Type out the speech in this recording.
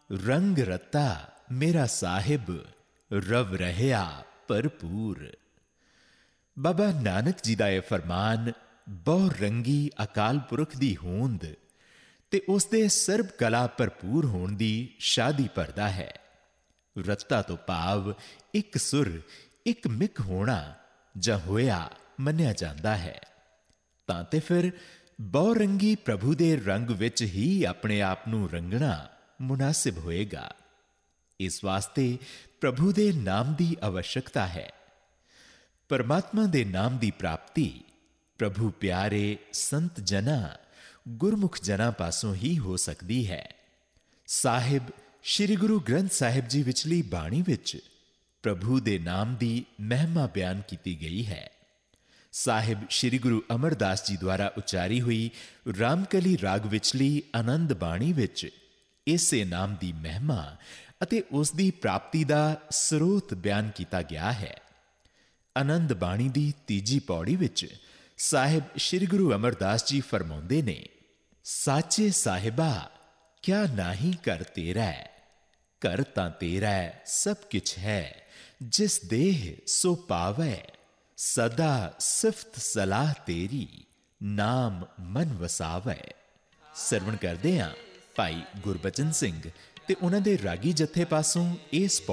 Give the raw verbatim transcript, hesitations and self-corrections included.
रंग रता मेरा साहिब रव रहिया भरपूर। बाबा नानक जी का यह फरमान बहु रंगी अकाल पुरख की होंद ते उसके सर्ब कला भरपूर होने की शादी भरदा है। रत्ता तो भाव एक सुर एक मिक होना जां होया मन्निया जाता है। तां ते फिर बहुरंगी प्रभु दे रंग विच ही अपने आप नूं रंगना मुनासिब होएगा। इस वास्ते प्रभु दे नाम की आवश्यकता है। परमात्मा दे नाम की प्राप्ति प्रभु प्यारे संत जना गुरमुख जना पासों ही हो सकती है। साहिब श्री गुरु ग्रंथ साहिब जी विचली बाणी विच प्रभु दे नाम की महिमा बयान की गई है। साहिब श्री गुरु अमरदास जी द्वारा उचारी हुई रामकली राग विचली आनंद बाणी विच इसे नाम की महिमा अते उसकी प्राप्ति का स्रोत बयान किया गया है। आनंद बाणी की तीजी पौड़ी विच साहिब श्री गुरु अमरदास जी फरमाउंदे ने, साचे साहिबा क्या नाही कर तेरा, कर तां तेरा सब किछ है, जिस देह सो पावै, सदा सिफत सलाह तेरी, नाम मन वसावै। सरवण करदे हां भाई गुरबचन सिंह ते उन्हां दे रागी जत्थे पासों इस